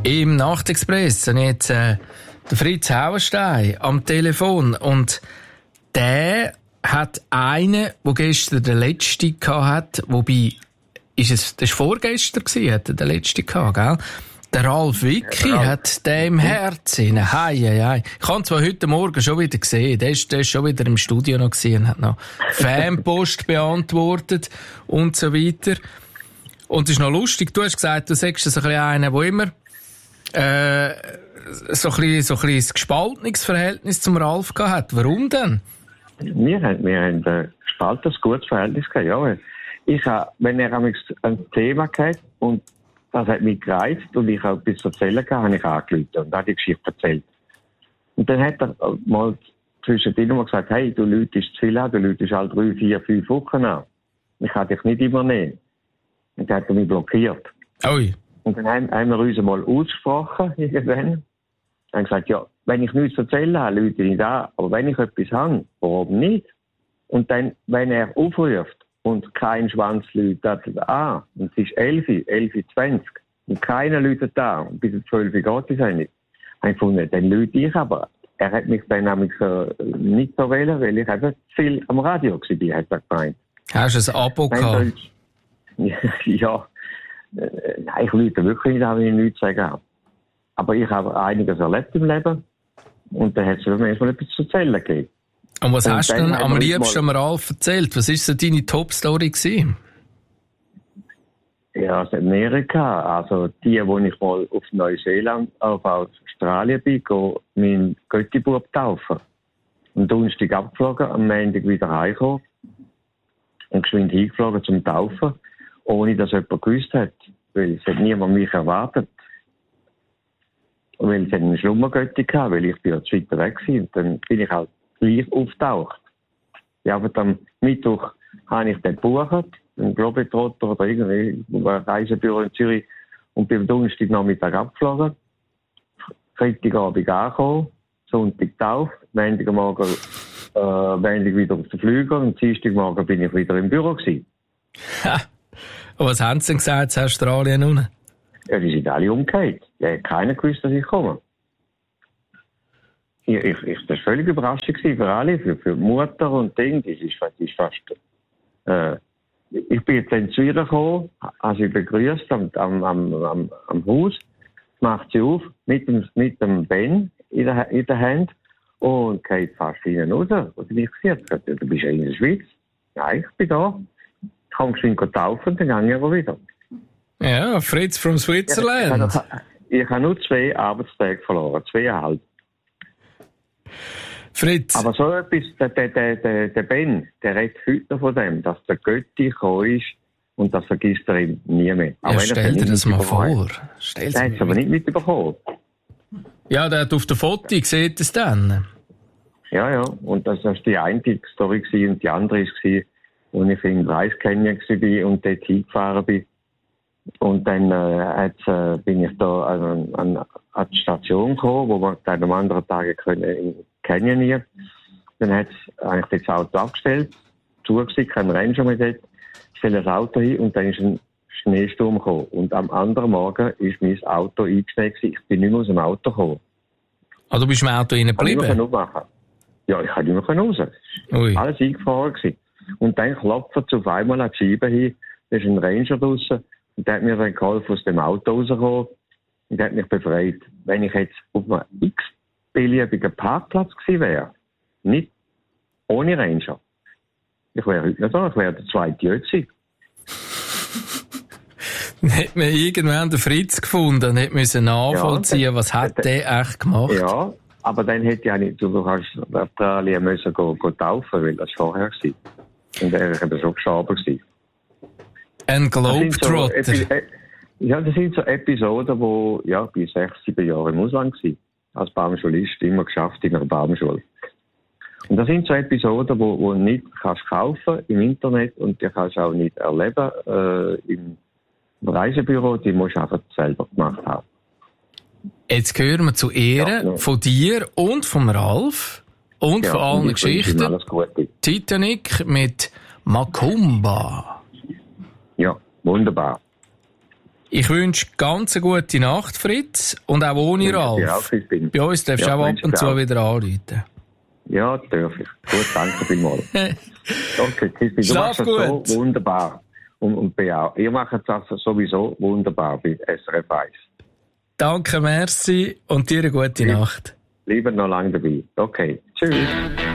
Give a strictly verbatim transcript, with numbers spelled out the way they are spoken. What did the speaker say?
Im Nachtexpress habe ich jetzt äh, den Fritz Hauenstein am Telefon und der hat einen, der gestern den letzten gehabt, wobei, ist es, das war vorgestern gewesen, hat er den letzten gehabt, gell? Der Ralf Wicki ja, hat den im Herzen. Hei, hei, hei. Ich habe zwar heute Morgen schon wieder gesehen, der ist, der ist schon wieder im Studio noch gesehen, hat noch Fanpost beantwortet und so weiter. Und es ist noch lustig, du hast gesagt, du sagst so ein bisschen einen, der immer äh, so ein bisschen, so ein bisschen ein gespaltenes Verhältnis zum Ralf gehabt hat. Warum denn? Wir haben, wir haben ein gespaltenes, gutes Verhältnis gehabt, ja. Ich habe, wenn er ein Thema hatte und das hat mich gereizt und ich auch etwas erzählen kann, habe ich angerufen und habe die Geschichte erzählt. Und dann hat er mal zwischendrin mal gesagt, hey, du läutest zu viel an, du läutest alle drei, vier, fünf Wochen an. Ich kann dich nicht immer nehmen. Und dann hat er mich blockiert. Ui. Und dann haben, haben wir uns einmal ausgesprochen, irgendwann. Haben gesagt, ja, wenn ich nichts zu erzählen habe, läute ich nicht an. Aber wenn ich etwas habe, warum nicht? Und dann, wenn er aufruft und kein Schwanz läutet an, und es ist elf, elf, zwanzig, und keiner läutet an, und bis zwölf geht es nicht, habe ich gefunden, dann läute ich aber. Er hat mich dann nämlich äh, nicht so wählen, weil ich eben zu viel am Radio war, hat er gemeint. Hast du ein Abo gehabt? Ja, äh, nein, ich läute wirklich nicht an, wenn ich nichts zu sagen habe. Aber ich habe einiges erlebt im Leben, und dann hat es mir manchmal etwas zu erzählen gegeben. Und was und hast du denn am liebsten am mal... Ralf erzählt? Was war so deine Top-Story gewesen? Ja, aus Amerika. Also die, wo ich mal auf Neuseeland, auf Australien bin, gehe meinen Göttibub taufen. Am Donnerstag abgeflogen, am Montag wieder heimgekommen und geschwind hingeflogen zum Taufen, ohne dass jemand gewusst hat. Weil es hat niemand mich erwartet. Und weil es einen Schlummergötti hatte, weil ich bin ja zu weit weg war. Und dann bin ich halt gleich auftaucht. Ja, aber am Mittwoch habe ich den gebucht, einen Globetrotter oder irgendwie ein Reisebüro in Zürich, und bin am Donnerstagnachmittag abgeflogen. Freitagabend angekommen, Sonntag getauft, Montagmorgen äh, Montag wieder auf den Flüger und Dienstagmorgen bin ich wieder im Büro gewesen. Ha! Und was haben sie denn gesagt zu Australien unten? Ja, die sind alle umgekehrt. Ja, keiner gewusst, dass ich komme. Ich, ich, ich, das war völlig überraschend für alle, für, für die Mutter und Ding. Das ist, das ist fast, äh, ich bin jetzt dann zu ihr gekommen, habe sie begrüßt am, am, am, am, am Haus, macht sie auf, mit dem, mit dem Ben in der, in der Hand, und geht fast hinten raus. Und bin ich gesagt, du bist ja in der Schweiz. Nein, ich bin da. Ich kann geschwind taufen, dann gehe ich aber wieder. Ja, Fritz from Switzerland. Ich, ich habe nur zwei Arbeitstage verloren, zweieinhalb. Fritz. Aber so etwas, der, der, der, der Ben, der redet heute noch von dem, dass der Götti gekommen ist, und das vergisst er ihm nie mehr. Ja, stell dir das mal vor. Stell's der hat es aber nicht mitbekommen. Ja, der hat auf der Foto, sieht es dann. Ja, ja, und das war die eine Story gewesen, und die andere war, als ich in Reis Canyon war und dort hingefahren bin. Und dann äh, äh, bin ich da an, an, an die Station gekommen, wo wir dann am anderen Tag können canyonieren. Dann hat es eigentlich das Auto abgestellt, zugesicht, kein Ranger mehr dort, stelle das Auto hin, und dann ist ein Schneesturm gekommen. Und am anderen Morgen ist mein Auto eingeschneit gewesen. Ich bin nicht mehr aus dem Auto gekommen. Ah, du bist im Auto innen geblieben? Ich machen. Ja, ich konnte nicht mehr raus. Ui. Alles eingefahren gewesen. Und dann klopft es auf einmal an die Scheibe hin, da ist ein Ranger draussen, und der hat mir dann geholfen, aus dem Auto rauszukommen, und der hat mich befreit. Wenn ich jetzt auf einem x-beliebigen Parkplatz gewesen wäre, nicht ohne Ranger, ich wäre heute nicht da, ich wäre der zweite Jötzi. Dann hat man irgendwann den Fritz gefunden und hat müssen nachvollziehen, ja, was hat der, der echt gemacht? Ja, aber dann hätte ich auch nicht, du kannst Australien müssen go, go taufen, weil das vorher war. Und er war schon gestorben gewesen. Ein Globetrotter. So Epi- ja, das sind so Episoden, wo, ja, ich war sechs, sieben Jahre im Ausland gewesen. Als Baumschulist, immer geschafft in einer Baumschule. Und das sind so Episoden, wo, wo du nicht kannst kaufen im Internet, und die kannst auch nicht erleben, äh, im Reisebüro, die musst du einfach selber gemacht haben. Jetzt hören wir zu Ehren ja, von dir und vom Ralf und ja, von allen und Geschichten. Alles Gute. Titanic mit Macumba. Ja, wunderbar. Ich wünsche ganz eine gute Nacht, Fritz. Und auch ohne Ralf. Bei uns darfst du ja, auch ab und zu auch. wieder anrufen. Ja, darf ich. Gut, danke vielmals. Okay, Christi, du machst das gut. so wunderbar. Und, und auch. Ihr macht das sowieso wunderbar bei S R F eins. Danke, merci und dir eine gute Lieb, Nacht. Lieber noch lange dabei. Okay, tschüss.